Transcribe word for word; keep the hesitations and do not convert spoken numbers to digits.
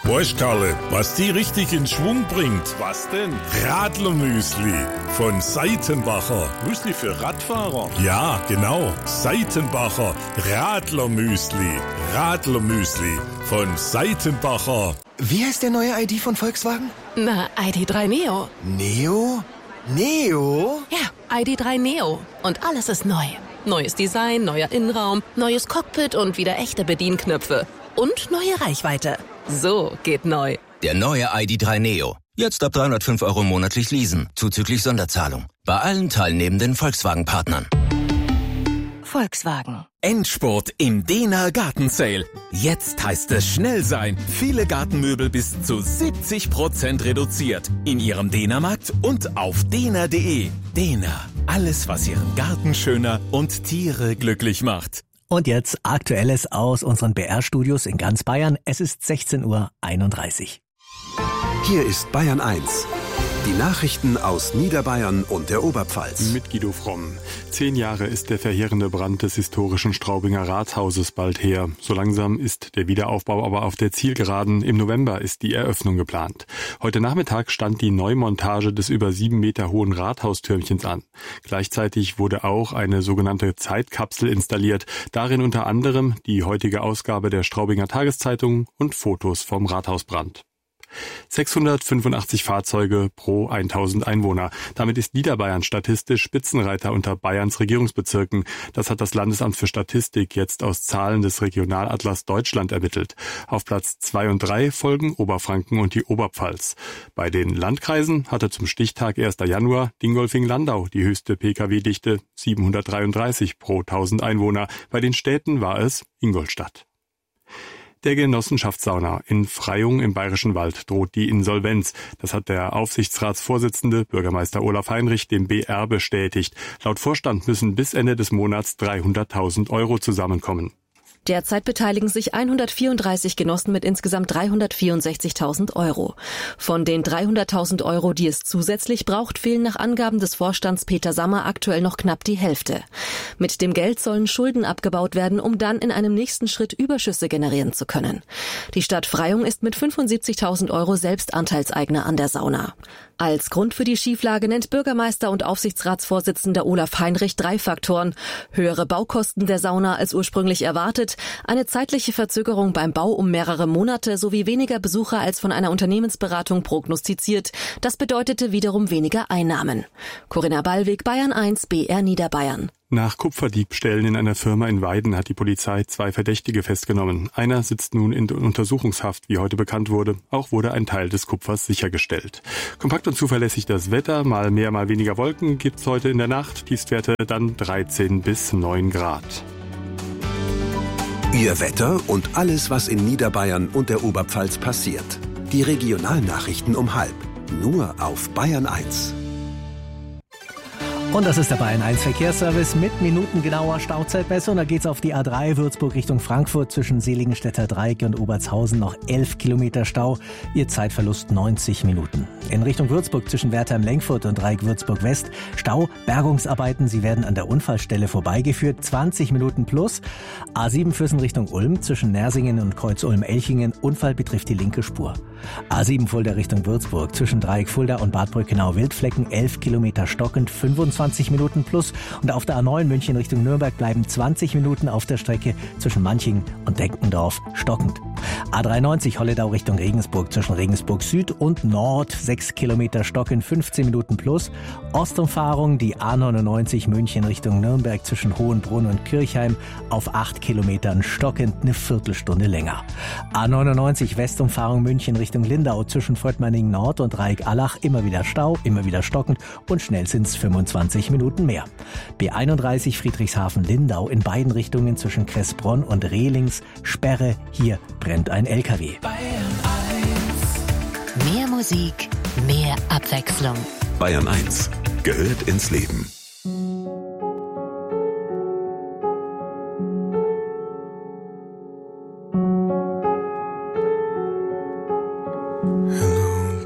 Weißt, Karle, was die richtig in Schwung bringt? Was denn? Radlermüsli von Seitenbacher. Müsli für Radfahrer? Ja, genau. Seitenbacher Radlermüsli. Radlermüsli von Seitenbacher. Wie heißt der neue I D von Volkswagen? Na, I D drei Neo. Neo? Neo? Ja, I D drei Neo. Und alles ist neu. Neues Design, neuer Innenraum, neues Cockpit und wieder echte Bedienknöpfe. Und neue Reichweite. So geht neu. Der neue I D drei Neo. Jetzt ab dreihundertfünf Euro monatlich leasen, zuzüglich Sonderzahlung. Bei allen teilnehmenden Volkswagen-Partnern. Volkswagen. Endspurt im Dehner Garten Sale. Jetzt heißt es schnell sein. Viele Gartenmöbel bis zu siebzig Prozent reduziert. In Ihrem Dehnermarkt und auf dehner punkt de. Dehner. Alles, was Ihren Garten schöner und Tiere glücklich macht. Und jetzt Aktuelles aus unseren B R-Studios in ganz Bayern. Es ist sechzehn Uhr einunddreißig. Hier ist Bayern eins. Die Nachrichten aus Niederbayern und der Oberpfalz. Mit Guido Fromm. Zehn Jahre ist der verheerende Brand des historischen Straubinger Rathauses bald her. So langsam ist der Wiederaufbau aber auf der Zielgeraden. Im November ist die Eröffnung geplant. Heute Nachmittag stand die Neumontage des über sieben Meter hohen Rathaustürmchens an. Gleichzeitig wurde auch eine sogenannte Zeitkapsel installiert. Darin unter anderem die heutige Ausgabe der Straubinger Tageszeitung und Fotos vom Rathausbrand. sechshundertfünfundachtzig Fahrzeuge pro tausend Einwohner. Damit ist Niederbayern statistisch Spitzenreiter unter Bayerns Regierungsbezirken. Das hat das Landesamt für Statistik jetzt aus Zahlen des Regionalatlas Deutschland ermittelt. Auf Platz zwei und drei folgen Oberfranken und die Oberpfalz. Bei den Landkreisen hatte zum Stichtag erster Januar Dingolfing-Landau die höchste P K W-Dichte, siebenhundertdreiunddreißig pro tausend Einwohner. Bei den Städten war es Ingolstadt. Der Genossenschaftssauna in Freyung im Bayerischen Wald droht die Insolvenz. Das hat der Aufsichtsratsvorsitzende, Bürgermeister Olaf Heinrich, dem B R bestätigt. Laut Vorstand müssen bis Ende des Monats dreihunderttausend Euro zusammenkommen. Derzeit beteiligen sich hundertvierunddreißig Genossen mit insgesamt dreihundertvierundsechzigtausend Euro. Von den dreihunderttausend Euro, die es zusätzlich braucht, fehlen nach Angaben des Vorstands Peter Sammer aktuell noch knapp die Hälfte. Mit dem Geld sollen Schulden abgebaut werden, um dann in einem nächsten Schritt Überschüsse generieren zu können. Die Stadt Freyung ist mit fünfundsiebzigtausend Euro selbst Anteilseigner an der Sauna. Als Grund für die Schieflage nennt Bürgermeister und Aufsichtsratsvorsitzender Olaf Heinrich drei Faktoren: höhere Baukosten der Sauna als ursprünglich erwartet, eine zeitliche Verzögerung beim Bau um mehrere Monate sowie weniger Besucher als von einer Unternehmensberatung prognostiziert. Das bedeutete wiederum weniger Einnahmen. Corinna Ballweg, Bayern eins, B R Niederbayern. Nach Kupferdiebstählen in einer Firma in Weiden hat die Polizei zwei Verdächtige festgenommen. Einer sitzt nun in Untersuchungshaft, wie heute bekannt wurde. Auch wurde ein Teil des Kupfers sichergestellt. Kompakt und zuverlässig das Wetter, mal mehr, mal weniger Wolken gibt's heute in der Nacht. Tiefstwerte dann dreizehn bis neun Grad. Ihr Wetter und alles, was in Niederbayern und der Oberpfalz passiert. Die Regionalnachrichten um halb. Nur auf Bayern eins. Und das ist der Bayern eins Verkehrsservice mit minutengenauer Stauzeitmessung. Da geht's auf die A drei Würzburg Richtung Frankfurt zwischen Seligenstädter Dreieck und Obertshausen noch elf Kilometer Stau. Ihr Zeitverlust neunzig Minuten. In Richtung Würzburg zwischen Wertheim-Lenkfurt und Dreieck Würzburg West Stau, Bergungsarbeiten. Sie werden an der Unfallstelle vorbeigeführt. zwanzig Minuten plus. A sieben Füssen Richtung Ulm zwischen Nersingen und Kreuz Ulm-Elchingen. Unfall betrifft die linke Spur. A sieben Fulda Richtung Würzburg zwischen Dreieck Fulda und Bad Brückenau-Wildflecken elf Kilometer stockend, fünfundzwanzig Minuten plus. Und auf der A neun München Richtung Nürnberg bleiben zwanzig Minuten auf der Strecke zwischen Manching und Denkendorf stockend. A dreiundneunzig Holledau Richtung Regensburg zwischen Regensburg Süd und Nord sechs Kilometer stockend, fünfzehn Minuten plus. Ostumfahrung die A neunundneunzig München Richtung Nürnberg zwischen Hohenbrunn und Kirchheim auf acht Kilometern stockend, eine Viertelstunde länger. A neunundneunzig Westumfahrung München Richtung Lindau zwischen Fröttmanning Nord und Dreieck-Allach immer wieder Stau, immer wieder stockend und schnell sind es fünfundzwanzig Minuten mehr. B einunddreißig Friedrichshafen-Lindau in beiden Richtungen zwischen Kressbronn und Rehlings Sperre, hier brennt ein L K W. Bayern eins. Mehr Musik, mehr Abwechslung. Bayern eins gehört ins Leben.